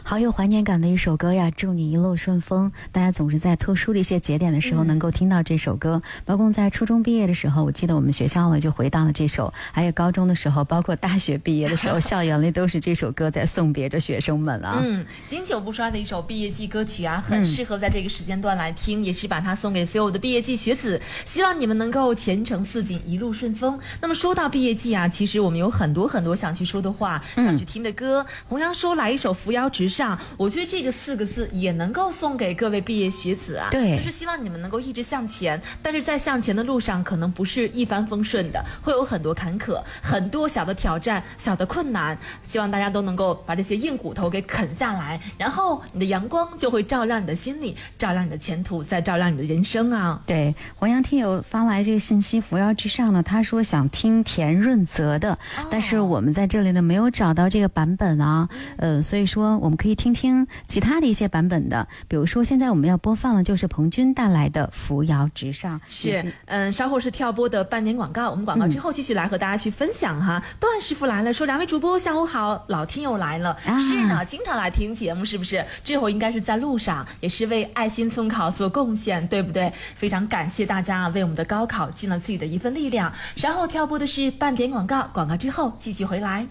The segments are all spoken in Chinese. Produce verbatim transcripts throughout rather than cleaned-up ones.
好有怀念感的一首歌呀，祝你一路顺风。大家总是在特殊的一些节点的时候能够听到这首歌、嗯、包括在初中毕业的时候，我记得我们学校呢就回到了这首，还有高中的时候，包括大学毕业的时候校园里都是这首歌在送别着学生们啊。 嗯，经久不衰的一首毕业季歌曲啊，很适合在这个时间段来听、嗯、也是把它送给所有的毕业季学子，希望你们能够前程似锦，一路顺风。那么说到毕业季啊，其实我们有很多很多想去说的话、嗯、想去听的歌。弘扬说来一首扶摇直上，我觉得这个四个字也能够送给各位毕业学子啊， 对， 就是希望你们能够一直向前，但是在向前的路上可能不是一帆风顺的，会有很多坎坷，很多小的挑战，小的困难，希望大家都能够把这些硬骨头给啃下来，然后你的阳光就会照亮你的心里，照亮你的前途，再照亮你的人生啊。 对，弘扬听友发来这个信息，扶摇直上呢，他说想听田润泽的、哦、但是我们在这里呢没有找到这个版本啊，呃，所以说我们可以听听其他的一些版本的，比如说现在我们要播放的就是彭军带来的扶摇直上。 是，嗯，稍后是跳播的半年广告，我们广告之后继续来和大家去分享哈。嗯、段师傅来了，说两位主播下午好，老听友来了、啊、是呢，经常来听节目是不是？这会儿应该是在路上，也是为爱心送考所贡献，对不对？非常感谢大家为我们的高考尽了自己的一份力量。稍后跳播的是半点广告，广告之后继续回来。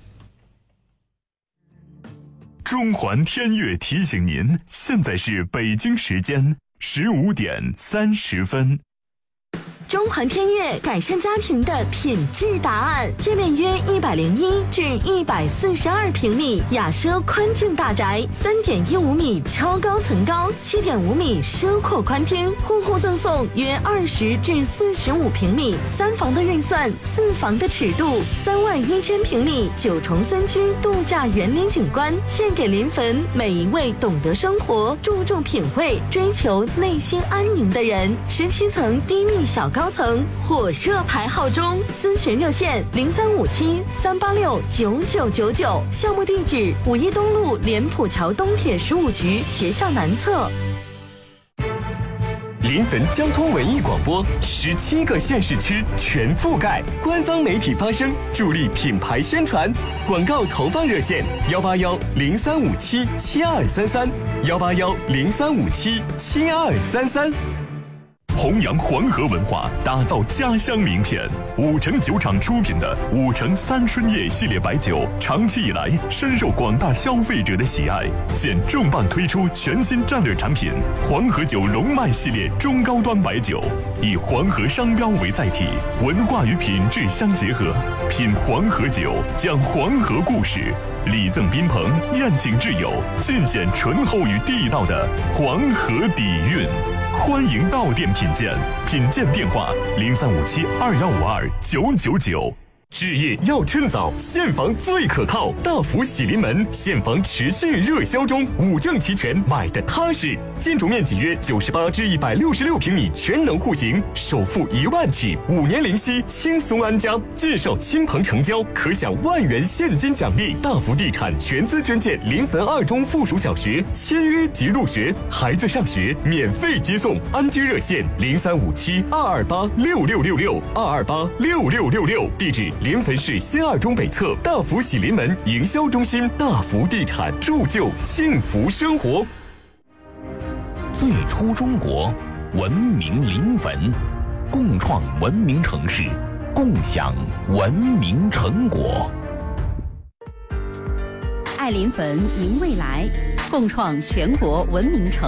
中环天悦提醒您，现在是北京时间十五点三十分。 中环天悦改善家庭的品质答案，界面约一百零一至一百四十二平米，雅奢宽境大宅，三点一五米超高层高，七点五米奢阔宽厅，户户赠送约二十至四十五平米，三房的预算，四房的尺度，三万一千平米九重森区度假园林景观，献给临汾每一位懂得生活、注重品味、追求内心安宁的人。十七层低密小高层火热排号中，咨询热线零三五七三八六九九九九，项目地址五一东路莲浦桥东铁十五局学校南侧。 临汾交通文艺广播，十七个县市区全覆盖，官方媒体发声，助力品牌宣传。广告投放热线幺八幺零三五七七二三三，幺八幺零三五七七二三三。 弘扬黄河文化，打造家乡名片。五城酒厂出品的五城三春夜系列白酒，长期以来深受广大消费者的喜爱。现重磅推出全新战略产品黄河酒龙脉系列中高端白酒，以黄河商标为载体，文化与品质相结合。品黄河酒，讲黄河故事，礼赠宾朋，宴请挚友，尽显醇厚与地道的黄河底蕴。欢迎到店品鉴，品鉴电话零三五七二幺五二九九九。 置业要趁早，现房最可靠。大福喜临门，现房持续热销中，五证齐全，买的踏实。建筑面积约九十八至一百六十六平米，全能户型，首付一万起，五年零息，轻松安家。介绍亲朋成交，可享万元现金奖励。大福地产全资捐建临汾二中附属小学，签约即入学，孩子上学免费接送。安居热线零三五七二二八六六六六二二八六六六六，地址临汾市新二中北侧大福喜临门营销中心。大福地产，铸就幸福生活。 最初中国，文明临汾，共创文明城市，共享文明成果。 爱临汾，迎未来，共创全国文明城。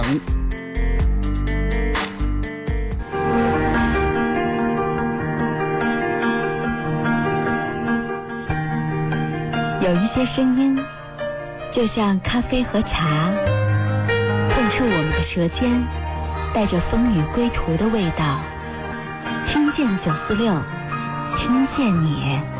有一些声音，就像咖啡和茶，碰触我们的舌尖，带着风雨归途的味道。听见九四六，听见你。